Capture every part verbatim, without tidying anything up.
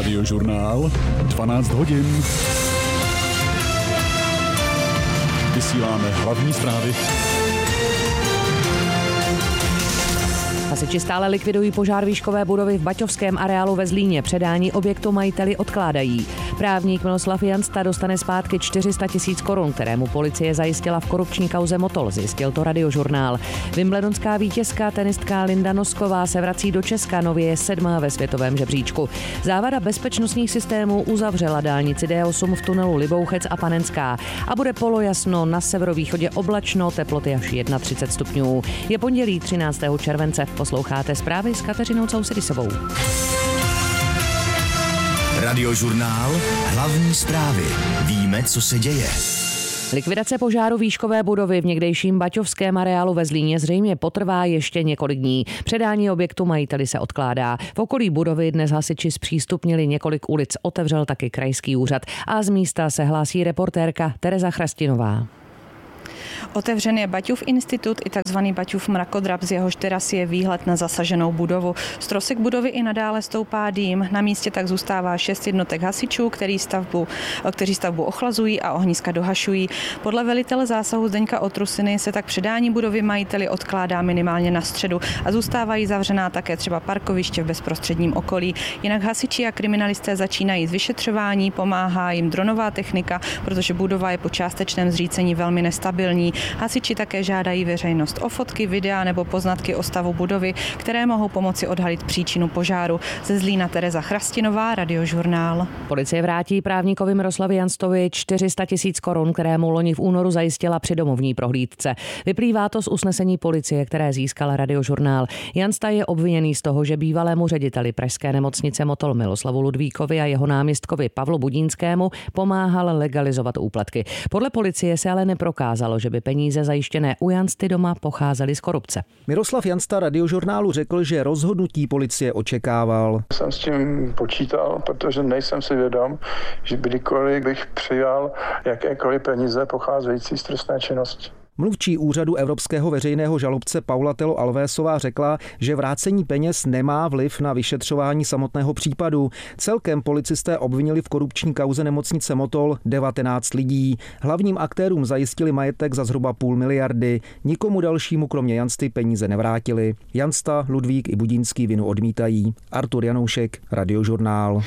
Radiožurnál, dvanáct hodin. Vysíláme hlavní zprávy. Hasiči stále likvidují požár výškové budovy v baťovském areálu ve Zlíně. Předání objektu majiteli odkládají. Právník Miroslav Jansta dostane zpátky čtyři sta tisíc korun, které mu policie zajistila v korupční kauze Motol, zjistil to Radiožurnál. Wimbledonská vítězka tenistka Linda Nosková se vrací do Česka, nově je sedmá ve světovém žebříčku. Závada bezpečnostních systémů uzavřela dálnici D osm v tunelu Libouchec a Panenská a bude polojasno, na severovýchodě oblačno, teploty až třicet jedna stupňů. Je pondělí třináctého července. Posloucháte zprávy s Kateřinou Cousedisovou. Radiožurnál, hlavní zprávy. Víme, co se děje. Likvidace požáru výškové budovy v někdejším baťovském areálu ve Zlíně zřejmě potrvá ještě několik dní. Předání objektu majiteli se odkládá. V okolí budovy dnes hasiči zpřístupnili několik ulic, otevřel taky krajský úřad a z místa se hlásí reportérka Tereza Chrastinová. Otevřen je Baťův institut i takzvaný Baťův mrakodrap, z jehož terasy je výhled na zasaženou budovu. Z trosek budovy i nadále stoupá dým. Na místě tak zůstává šest jednotek hasičů, který stavbu, kteří stavbu ochlazují a ohniska dohašují. Podle velitele zásahu Zdeňka Otrusiny se tak předání budovy majiteli odkládá minimálně na středu a zůstávají zavřená také třeba parkoviště v bezprostředním okolí. Jinak hasiči a kriminalisté začínají s vyšetřování, pomáhá jim dronová technika, protože budova je po částečném zřícení velmi nestabilní. Hasiči také žádají veřejnost o fotky, videa nebo poznatky o stavu budovy, které mohou pomoci odhalit příčinu požáru. Ze Zlína Tereza Chrastinová, Radiožurnál. Policie vrátí právníkovi Miroslavi Janstovi čtyři sta tisíc korun, které mu loni v únoru zajistila při domovní prohlídce. Vyplývá to z usnesení policie, které získal Radiožurnál. Jansta je obviněný z toho, že bývalému řediteli pražské nemocnice Motol Miloslavu Ludvíkovi a jeho náměstkovi Pavlu Budínskému pomáhal legalizovat úplatky. Podle policie se ale neprokázalo, že by peníze zajištěné u Jansty doma pocházely z korupce. Miroslav Jansta Radiožurnálu řekl, že rozhodnutí policie očekával. Jsem s tím počítal, protože nejsem si vědom, že kdykoliv bych přijal jakékoliv peníze pocházející z trestné činnosti. Mluvčí úřadu evropského veřejného žalobce Paula Telo Alvésová řekla, že vrácení peněz nemá vliv na vyšetřování samotného případu. Celkem policisté obvinili v korupční kauze nemocnice Motol devatenáct lidí. Hlavním aktérům zajistili majetek za zhruba půl miliardy. Nikomu dalšímu kromě Jansty peníze nevrátili. Jansta, Ludvík i Budínský vinu odmítají. Artur Janoušek, Radiožurnál.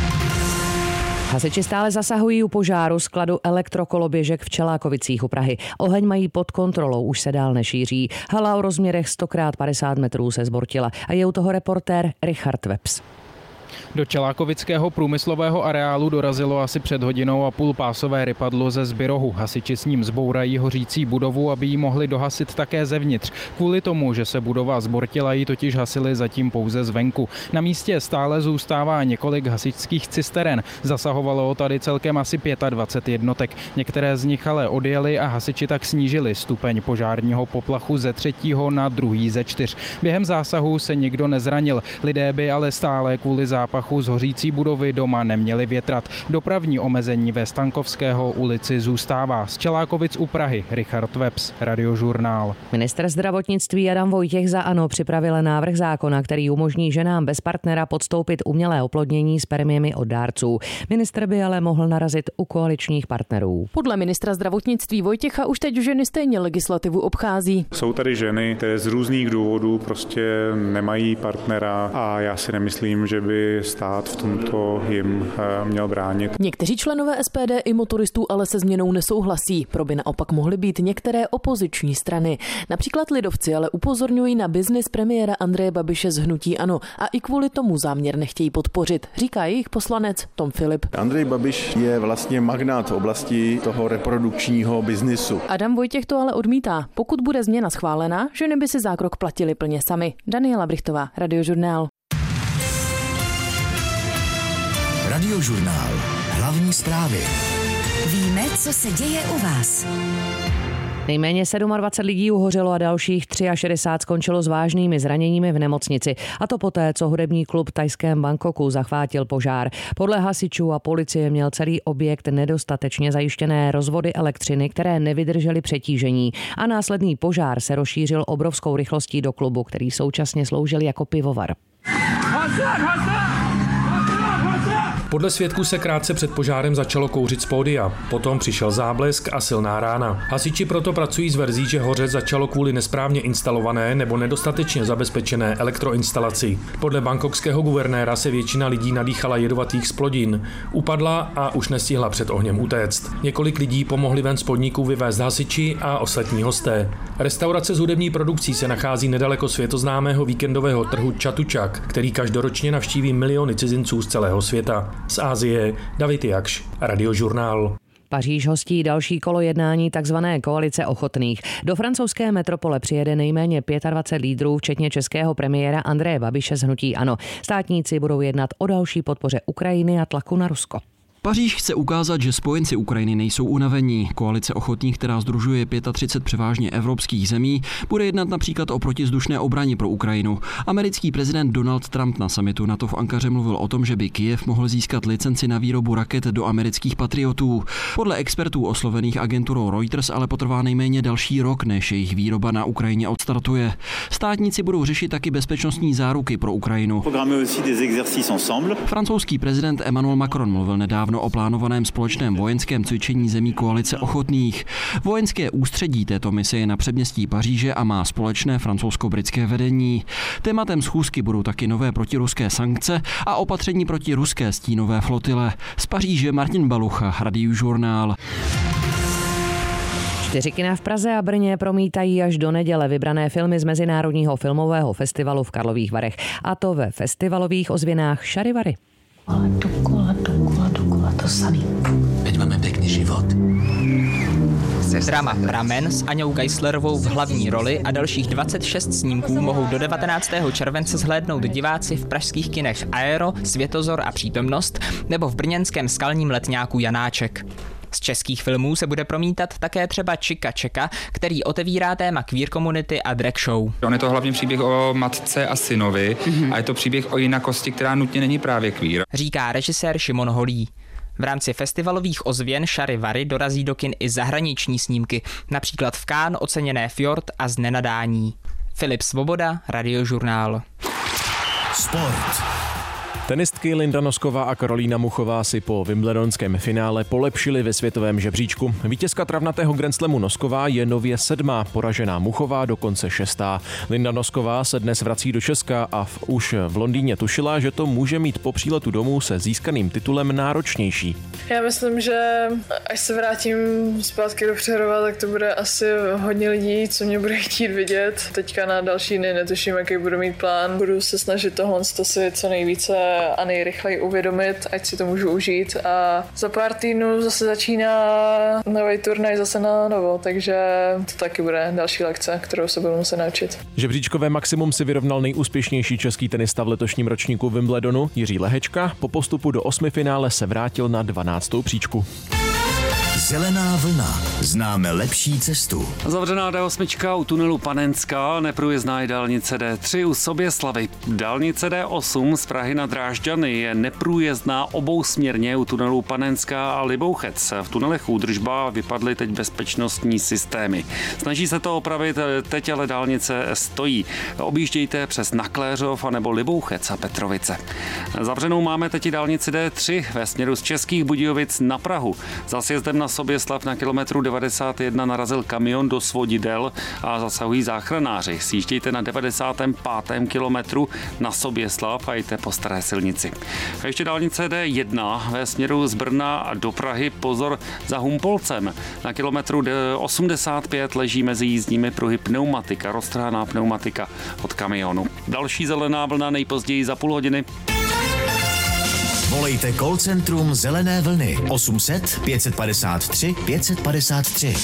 Hasiči stále zasahují u požáru skladu elektrokoloběžek v Čelákovicích u Prahy. Oheň mají pod kontrolou, už se dál nešíří. Hala o rozměrech sto krát padesát metrů se zbortila a je u toho reportér Richard Webs. Do Čelákovického průmyslového areálu dorazilo asi před hodinou a půl pásové rypadlo ze Zbyrohu. Hasiči s ním zbourají hořící budovu, aby ji mohli dohasit také zevnitř. Kvůli tomu, že se budova zbortila, ji totiž hasili zatím pouze zvenku. Na místě stále zůstává několik hasičských cisteren. Zasahovalo tady celkem asi dvacet pět jednotek. Některé z nich ale odjeli a hasiči tak snížili stupeň požárního poplachu ze třetího na druhý ze čtyř. Během zásahu se nikdo nezranil. Lidé by ale stále kvůli zápachu z hořící budovy doma neměli větrat. Dopravní omezení ve Stankovského ulici zůstává. Z Čelákovic u Prahy, Richard Webs, Radiožurnál. Ministr zdravotnictví Adam Vojtěch za ANO připravil návrh zákona, který umožní ženám bez partnera podstoupit umělé oplodnění spermiemi od dárců. Ministr by ale mohl narazit u koaličních partnerů. Podle ministra zdravotnictví Vojtěcha už teď ženy stejně legislativu obchází. Jsou tady ženy, které z různých důvodů prostě nemají partnera a já si nemyslím, že by stát v tomto jim měl bránit. Někteří členové S P D i motoristů ale se změnou nesouhlasí. Pro by naopak mohly být některé opoziční strany. Například lidovci ale upozorňují na biznis premiéra Andreje Babiše z hnutí ANO a i kvůli tomu záměr nechtějí podpořit, říká jejich poslanec Tom Filip. Andrej Babiš je vlastně magnát v oblasti toho reprodukčního biznisu. Adam Vojtěch to ale odmítá. Pokud bude změna schválena, ženy by si zákrok platili plně sami. Daniela Brichtová, Radiožurnál. Radiožurnál. Hlavní zprávy. Víme, co se děje u vás. Nejméně dvacet sedm lidí uhořelo a dalších šedesát tři skončilo s vážnými zraněními v nemocnici. A to poté, co hudební klub v thajském Bangkoku zachvátil požár. Podle hasičů a policie měl celý objekt nedostatečně zajištěné rozvody elektřiny, které nevydržely přetížení. A následný požár se rozšířil obrovskou rychlostí do klubu, který současně sloužil jako pivovar. Podle svědků se krátce před požárem začalo kouřit z pódia. Potom přišel záblesk a silná rána. Hasiči proto pracují s verzí, že hořet začalo kvůli nesprávně instalované nebo nedostatečně zabezpečené elektroinstalaci. Podle bangkokského guvernéra se většina lidí nadýchala jedovatých zplodin. Upadla a už nestihla před ohněm utéct. Několik lidí pomohli ven z podniku vyvést hasiči a ostatní hosté. Restaurace s hudební produkcí se nachází nedaleko světoznámého víkendového trhu Chatuchak, který každoročně navštíví miliony cizinců z celého světa. Z Asie David Jakš, Radiožurnál. Paříž hostí další kolo jednání tzv. Koalice ochotných. Do francouzské metropole přijede nejméně dvacet pět lídrů, včetně českého premiéra Andreje Babiše z hnutí ANO. Státníci budou jednat o další podpoře Ukrajiny a tlaku na Rusko. Paříž chce ukázat, že spojenci Ukrajiny nejsou unavení. Koalice ochotných, která sdružuje třicet pět převážně evropských zemí, bude jednat například o protizdušné obraně pro Ukrajinu. Americký prezident Donald Trump na summitu NATO v Ankaře mluvil o tom, že by Kyjev mohl získat licenci na výrobu raket do amerických patriotů. Podle expertů oslovených agenturou Reuters ale potrvá nejméně další rok, než jejich výroba na Ukrajině odstartuje. Státníci budou řešit taky bezpečnostní záruky pro Ukrajinu. Francouzský prezident Emmanuel Macron mluvil nedávno o plánovaném společném vojenském cvičení zemí koalice ochotných. Vojenské ústředí této mise je na předměstí Paříže a má společné francouzsko-britské vedení. Tématem schůzky budou taky nové protiruské sankce a opatření proti ruské stínové flotile. Z Paříže Martin Balucha, Radiožurnál. Čtyři kina v Praze a Brně promítají až do neděle vybrané filmy z Mezinárodního filmového festivalu v Karlových Varech. A to ve festivalových ozvěnách Šarivary. Ale dokola, dokola, dokola to samý. Veď máme pěkný život. Drama Pramen s Aňou Geislerovou v hlavní roli a dalších dvacet šest snímků mohou do devatenáctého července zhlédnout diváci v pražských kinech Aero, Světozor a Přítomnost nebo v brněnském skalním letňáku Janáček. Z českých filmů se bude promítat také třeba Čika Čeka, který otevírá téma queer komunity a drag show. On je to hlavně příběh o matce a synovi mm-hmm. a je to příběh o jinakosti, která nutně není právě queer. Říká režisér Šimon Holý. V rámci festivalových ozvěn Šarivary dorazí do kin i zahraniční snímky, například v Cannes oceněné Fjord a Z nenadání. Filip Svoboda, Radiožurnál. Sport. Tenistky Linda Nosková a Karolína Muchová si po wimbledonském finále polepšily ve světovém žebříčku. Vítězka travnatého Grand Slamu Nosková je nově sedmá, poražená Muchová dokonce šestá. Linda Nosková se dnes vrací do Česka a v, už v Londýně tušila, že to může mít po příletu domů se získaným titulem náročnější. Já myslím, že až se vrátím zpátky do Přerova, tak to bude asi hodně lidí, co mě bude chtít vidět. Teďka na další dny netuším, jaký budu mít plán. Budu se snažit tohle si co nejvíce a nejrychleji uvědomit, ať si to můžu užít. A za pár týdnů zase začíná nový turnaj zase na novo, takže to taky bude další lekce, kterou se budu muset naučit. Žebříčkové maximum si vyrovnal nejúspěšnější český tenista v letošním ročníku Wimbledonu Jiří Lehečka. Po postupu do osmifinále se vrátil na dvanáctou příčku. Zelená vlna. Známe lepší cestu. Zavřená D osm u tunelu Panenská, neprůjezdná je dálnice D tři u Soběslavy. Dálnice D osm z Prahy na Drážďany je neprůjezdná obousměrně u tunelu Panenská a Libouchec. V tunelech údržba vypadly teď bezpečnostní systémy. Snaží se to opravit, teď ale dálnice stojí. Objíždějte přes Nakléřov anebo Libouchec a Petrovice. Zavřenou máme teď i dálnici D tři ve směru z Českých Budějovic na Prahu. Za sjezdem na Soběslav na kilometru devadesát jedna narazil kamion do svodidel a zasahují záchranáři. Sjíždějte na devadesátém pátém kilometru na Soběslav a jděte po staré silnici. A ještě dálnice D jedna ve směru z Brna do Prahy, pozor za Humpolcem. Na kilometru osmdesát pět leží mezi jízdními pruhy pneumatika, roztrhaná pneumatika od kamionu. Další zelená vlna nejpozději za půl hodiny. Volejte call centrum Zelené vlny osm set pět padesát tři pět padesát tři.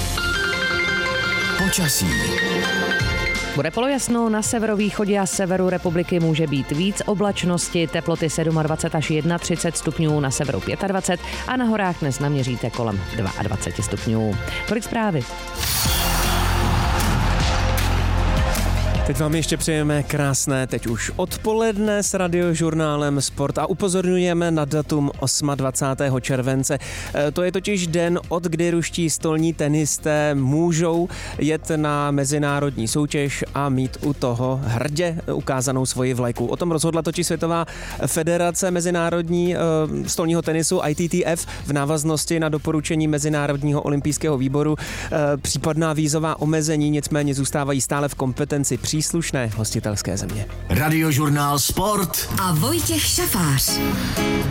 Počasí. Bude polojasno, na severovýchodě a severu republiky může být víc oblačnosti, teploty dvacet sedm až třicet jedna stupňů, na severu dvacet pět a na horách dnes naměříte kolem dvacet dva stupňů. Tolik zprávy. Teď vám ještě přejeme krásné, teď už odpoledne s radiožurnálem Sport a upozorňujeme na datum dvacátého osmého července. To je totiž den, od kdy ruští stolní tenisté můžou jet na mezinárodní soutěž a mít u toho hrdě ukázanou svoji vlajku. O tom rozhodla totiž Světová federace mezinárodní stolního tenisu I T T F v návaznosti na doporučení Mezinárodního olympijského výboru. Případná vízová omezení nicméně zůstávají stále v kompetenci příslušné hostitelské země. Radiožurnál Sport a Vojtěch Šafář.